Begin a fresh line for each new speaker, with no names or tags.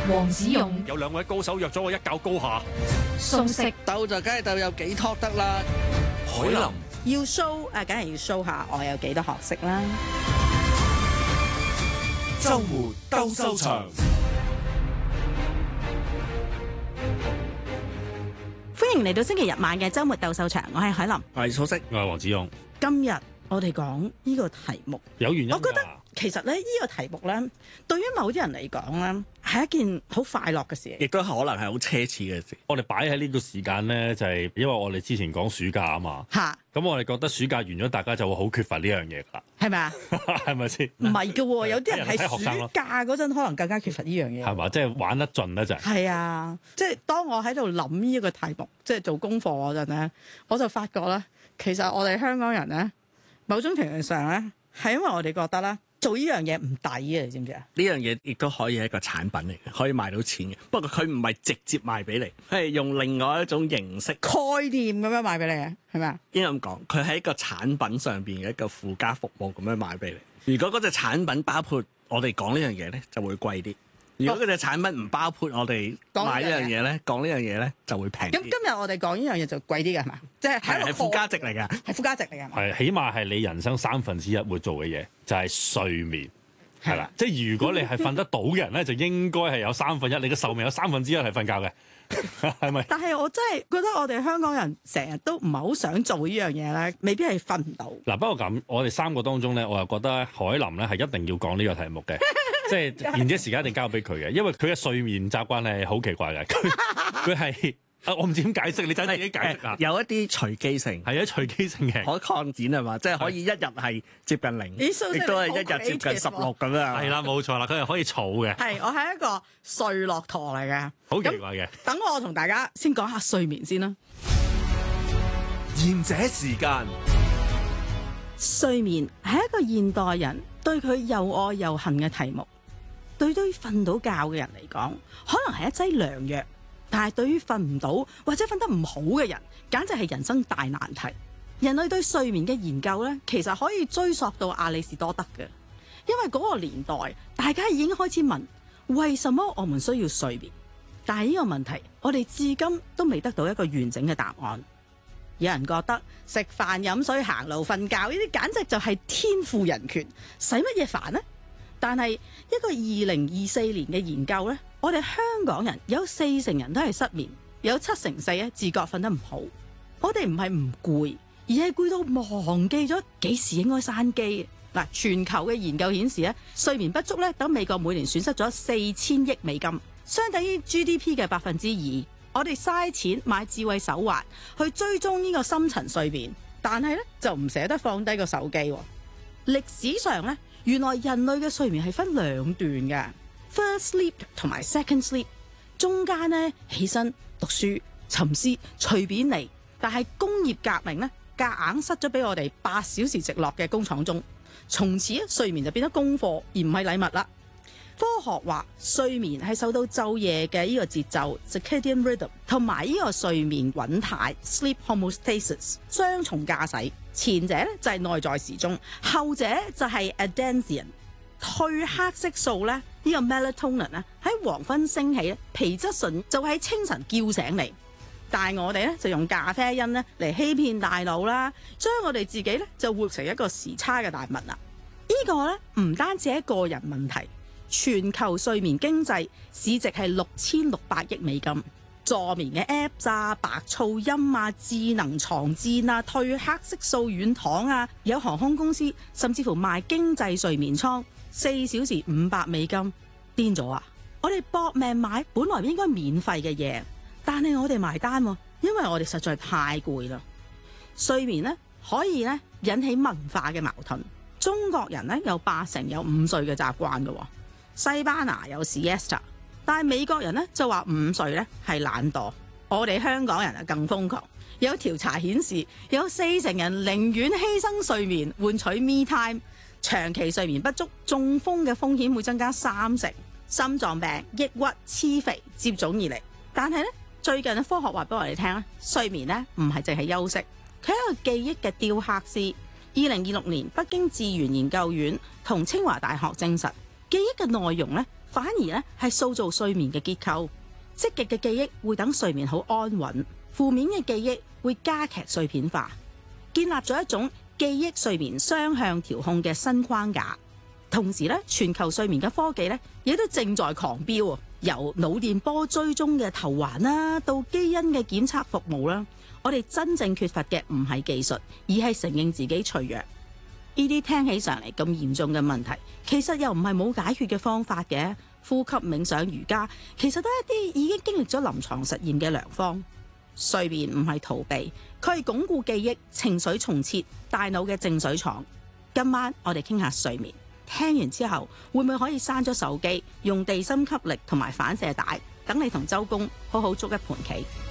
黃子勇
有兩位高手約咗我一較高下。
素食
鬥就梗係鬥有幾托得啦。
海林
要 show 梗係要 show 下我有幾多學識啦。
周末鬥獸場，
歡迎嚟到星期日晚嘅周末鬥獸場，我係海林，
我係素食，
我係黃子勇。
今日我哋講呢個題目，
有原因㗎。
我覺得其實咧呢個題目咧，對於某啲人嚟講咧，係一件好快樂嘅事，
亦都可能係好奢侈嘅事。
我哋擺喺呢個時間咧，就係因為我哋之前講暑假啊嘛。
嚇，
咁我哋覺得暑假完咗，大家就會好缺乏呢樣嘢㗎啦，
係咪啊？
係咪先？
唔係㗎喎，有啲人
睇學生咯
係暑假嗰陣可能更加缺乏呢樣嘢。
係嘛？即係玩得盡咧就係。
係啊，即係當我喺度諗呢一個題目，即係做功課嗰陣咧，我就發覺咧，其實我哋香港人咧，某種程度上咧，係因為我哋覺得咧，做呢樣嘢唔抵嘅，你知唔知啊？
呢樣嘢亦都可以係一個產品嚟嘅，可以賣到錢嘅。不過佢唔係直接賣俾你，佢係用另外一種形式
概念咁樣賣俾你嘅，係咪啊？
應該咁講，佢係一個產品上邊嘅一個附加服務咁樣賣俾你。如果嗰隻產品包括我哋講呢樣嘢咧，就會貴啲。如果嗰隻產品唔包括我哋賣呢樣嘢咧，講呢樣嘢咧就會平啲。
咁今日我哋講呢樣嘢就貴啲嘅係嘛？即係
係附加值嚟㗎，
係附加值嚟嘅係嘛？
係，起碼係你人生1/3會做嘅嘢，就係睡眠。係啦，即係如果你係瞓得到嘅人咧，就應該係有1/3，你嘅壽命有1/3係瞓覺嘅，係咪？
但係我真係覺得我哋香港人成日都唔係好想做呢樣嘢咧，未必係瞓唔到。
嗱，不過咁，我哋3個當中咧，我又覺得海林咧係一定要講呢個題目嘅，即係賢者時間一定交俾佢嘅，因為佢嘅睡眠習慣係好奇怪嘅，佢係。我唔知點解釋，你真係自己解釋啊！
有一啲隨機性，
係一隨機性嘅，
可擴展係嘛？即係可以一日係接近0，亦都係一日接近16咁樣。
係啦，冇錯啦，佢係可以儲嘅。
係，我係一個睡樂陀嚟嘅，
好奇怪嘅。
等我同大家先講下睡眠先啦。
賢者時間，
睡眠係一個現代人對佢又愛又恨嘅題目。對於瞓到覺嘅人嚟講，可能係一劑良藥。但係對於瞓唔到或者瞓得唔好嘅人，簡直係人生大難題。人類對睡眠嘅研究咧，其實可以追溯到亞里士多德嘅，因為嗰個年代大家已經開始問為什麼我們需要睡眠，但係呢個問題我哋至今都未得到一個完整嘅答案。有人覺得食飯飲水行路瞓覺呢啲簡直就係天賦人權，使乜嘢煩呢？但係一個2024年嘅研究咧，我哋香港人有40%人都係失眠，有74%咧自覺瞓得唔好。我哋唔係唔攰，而係攰到忘記咗幾時應該閂機。嗱，全球嘅研究顯示咧，睡眠不足咧，等美國每年損失咗4000億美金，相等於 GDP 嘅2%。我哋嘥錢買智慧手環去追蹤呢個深層睡眠，但係咧就唔捨得放低個手機。歷史上咧，原來人類嘅睡眠係分2段嘅。First sleep 同埋 second sleep， 中間咧起身讀書、沉思隨便嚟，但係工業革命咧夾硬塞咗俾我哋8小時直落嘅工廠中，從此睡眠就變咗功課而唔係禮物啦。科學話睡眠係受到晝夜嘅呢個節奏 circadian rhythm 同埋呢個睡眠穩態 sleep homeostasis 雙重駕駛，前者咧就係內在時鐘，後者就係 adenosine 褪黑色素咧，呢個 melatonin 咧喺黃昏升起咧，皮質醇就喺清晨叫醒你。但係我哋咧就用咖啡因咧嚟欺騙大腦啦，將我哋自己咧就活成一個時差嘅大物啦。呢個咧唔單止係個人問題，全球睡眠經濟市值係6600億美金。助眠嘅 Apps 啊、白噪音啊、智能床墊啊、褪黑色素軟糖啊，有航空公司甚至乎賣經濟睡眠艙，4小時500美金，癲咗啊！我哋搏命買本來應該免費嘅嘢，但係我哋埋單，因為我哋實在太攰啦。睡眠咧可以咧引起文化嘅矛盾。中國人咧有80%有午睡嘅習慣嘅，西班牙有 siesta。但係美國人咧就話午睡咧係懶惰，我哋香港人啊更瘋狂。有調查顯示，有40%人寧願犧牲睡眠換取 me time， 長期睡眠不足，中風嘅風險會增加30%，心臟病、抑鬱、癡肥接踵而嚟。但係咧最近嘅科學話俾我哋聽咧，睡眠咧唔係淨係休息，佢係一個記憶嘅雕刻師。2026年北京智源研究院同清華大學證實，記憶嘅內容咧反而咧係塑造睡眠嘅結構。積極嘅記憶會等睡眠好安穩，負面嘅記憶會加劇碎片化，建立咗一種記憶睡眠雙向調控嘅新框架。同時咧，全球睡眠嘅科技咧亦都正在狂飆啊！由腦電波追蹤嘅頭環啦，到基因嘅檢測服務啦，我哋真正缺乏嘅唔係技術，而係承認自己脆弱。呢啲聽起上嚟咁嚴重嘅問題，其實又唔係冇解決嘅方法嘅。呼吸、冥想、瑜伽，其實都係一啲已經經歷咗臨床實驗嘅良方。睡眠唔係逃避，佢係鞏固記憶、情緒重設、大腦嘅淨水廠。今晚我哋傾下睡眠，聽完之後會唔會可以閂咗手機，用地心吸力同埋反射帶，等你同周公好好捉一盤棋？